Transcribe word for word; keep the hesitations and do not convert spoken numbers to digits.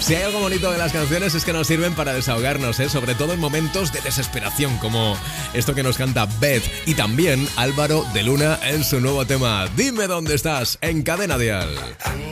Si hay algo bonito de las canciones es que nos sirven para desahogarnos, ¿eh? Sobre todo en momentos de desesperación, como esto que nos canta Beth y también Álvaro de Luna en su nuevo tema Dime dónde estás, en Cadena Dial.